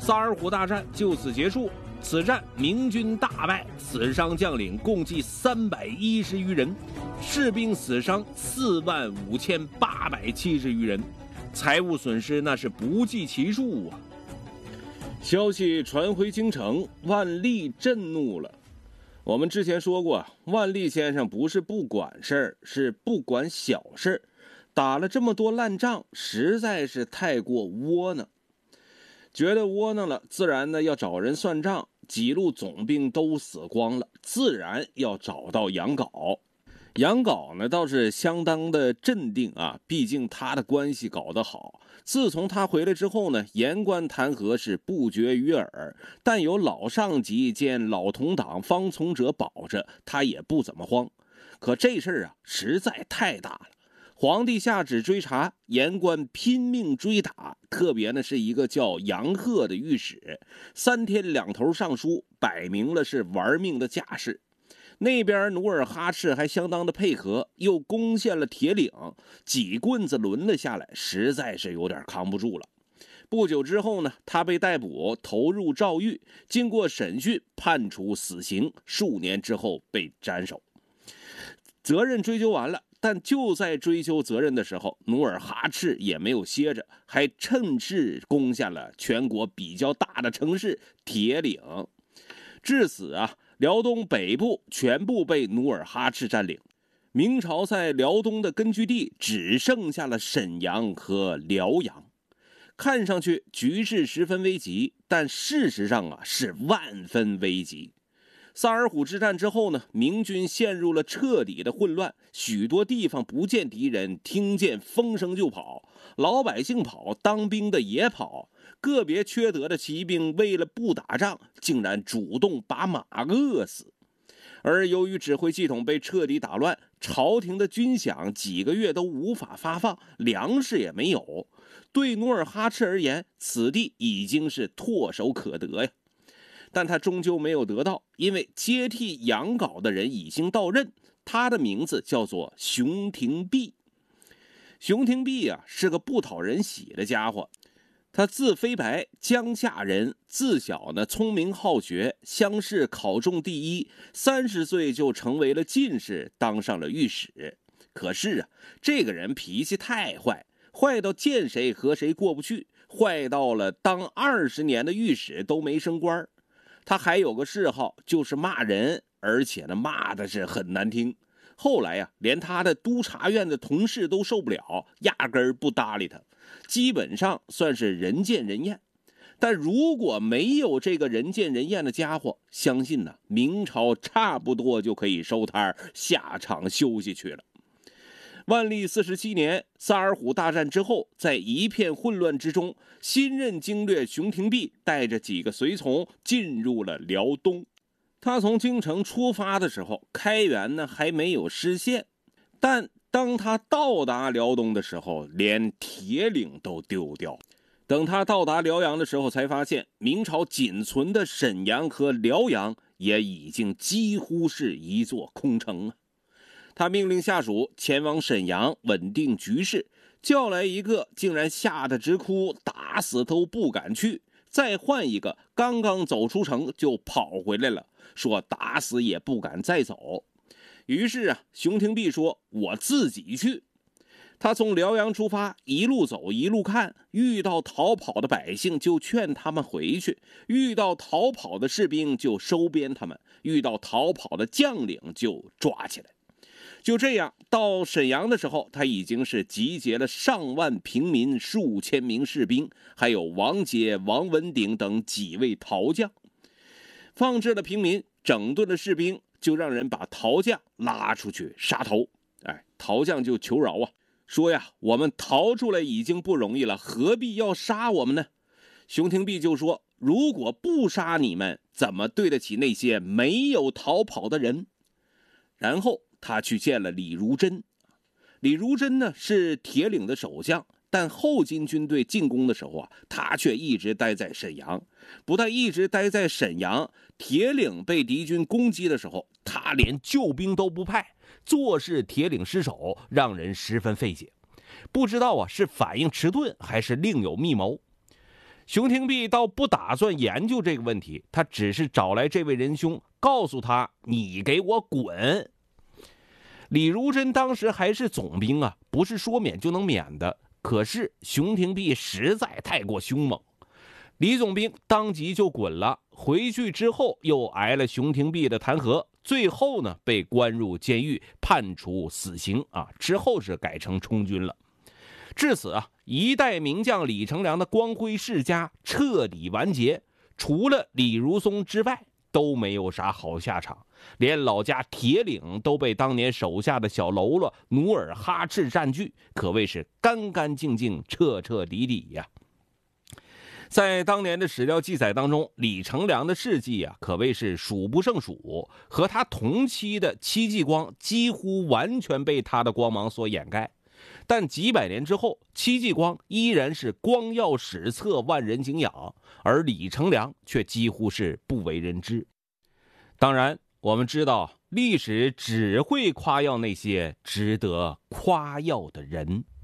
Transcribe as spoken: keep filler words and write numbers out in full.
萨尔浒大战就此结束。此战明军大败，死伤将领共计三百一十余人，士兵死伤四万五千八百七十余人，财物损失那是不计其数啊！消息传回京城，万历震怒了。我们之前说过，万历先生不是不管事儿，是不管小事。打了这么多烂仗，实在是太过窝囊。觉得窝囊了，自然呢要找人算账。几路总兵都死光了，自然要找到杨镐。杨镐呢倒是相当的镇定啊，毕竟他的关系搞得好。自从他回来之后呢，言官弹劾是不绝于耳，但有老上级兼老同党方从者保着，他也不怎么慌。可这事儿啊实在太大了。皇帝下旨追查，言官拼命追打，特别呢是一个叫杨鹤的御史，三天两头上书，摆明了是玩命的架势。那边努尔哈赤还相当的配合，又攻陷了铁岭，几棍子抡了下来，实在是有点扛不住了。不久之后呢，他被逮捕，投入诏狱，经过审讯，判处死刑，数年之后被斩首。责任追究完了。但就在追究责任的时候，努尔哈赤也没有歇着，还趁势攻下了全国比较大的城市铁岭。至此啊，辽东北部全部被努尔哈赤占领，明朝在辽东的根据地只剩下了沈阳和辽阳。看上去局势十分危急，但事实上啊是万分危急。萨尔浒之战之后呢，明军陷入了彻底的混乱，许多地方不见敌人，听见风声就跑，老百姓跑，当兵的也跑，个别缺德的骑兵为了不打仗，竟然主动把马饿死。而由于指挥系统被彻底打乱，朝廷的军饷几个月都无法发放，粮食也没有。对努尔哈赤而言，此地已经是唾手可得呀。但他终究没有得到，因为接替杨镐的人已经到任，他的名字叫做熊廷弼。熊廷弼啊是个不讨人喜的家伙，他字飞白，江夏人，自小呢聪明好学，乡试考中第一，三十岁就成为了进士，当上了御史。可是啊，这个人脾气太坏，坏到见谁和谁过不去，坏到了当二十年的御史都没升官。他还有个嗜好，就是骂人，而且呢骂的是很难听。后来呀、啊，连他的督察院的同事都受不了，压根儿不搭理他，基本上算是人见人厌。但如果没有这个人见人厌的家伙，相信呢明朝差不多就可以收摊下场休息去了。万历四十七年，萨尔浒大战之后，在一片混乱之中，新任经略熊廷弼带着几个随从进入了辽东。他从京城出发的时候，开元呢还没有失陷，但当他到达辽东的时候，连铁岭都丢掉。等他到达辽阳的时候，才发现明朝仅存的沈阳和辽阳也已经几乎是一座空城啊。他命令下属前往沈阳稳定局势，叫来一个竟然吓得直哭，打死都不敢去，再换一个刚刚走出城就跑回来了，说打死也不敢再走。于是啊，熊廷弼说我自己去。他从辽阳出发，一路走一路看，遇到逃跑的百姓就劝他们回去，遇到逃跑的士兵就收编他们，遇到逃跑的将领就抓起来。就这样，到沈阳的时候，他已经是集结了上万平民、数千名士兵，还有王杰、王文鼎等几位逃将。放置了平民，整顿了士兵，就让人把逃将拉出去杀头。哎，逃将就求饶啊，说呀，我们逃出来已经不容易了，何必要杀我们呢？熊廷弼就说，如果不杀你们，怎么对得起那些没有逃跑的人？然后他去见了李如珍。李如珍呢是铁岭的守将，但后金军队进攻的时候啊，他却一直待在沈阳。不但一直待在沈阳，铁岭被敌军攻击的时候，他连救兵都不派，坐视铁岭失守，让人十分费解。不知道啊是反应迟钝还是另有密谋。 熊廷弼倒不打算研究这个问题，他只是找来这位仁兄，告诉他：“你给我滚！”李如珍当时还是总兵啊，不是说免就能免的。可是熊廷弼实在太过凶猛，李总兵当即就滚了。回去之后又挨了熊廷弼的弹劾，最后呢被关入监狱，判处死刑啊。之后是改成充军了。至此啊，一代名将李成梁的光辉世家彻底完结，除了李如松之外都没有啥好下场，连老家铁岭都被当年手下的小喽啰努尔哈赤占据，可谓是干干净净、彻彻底底呀。在当年的史料记载当中，李成梁的事迹啊，可谓是数不胜数，和他同期的戚继光几乎完全被他的光芒所掩盖。但几百年之后，戚继光依然是光耀史册，万人敬仰，而李成梁却几乎是不为人知。当然，我们知道历史只会夸耀那些值得夸耀的人。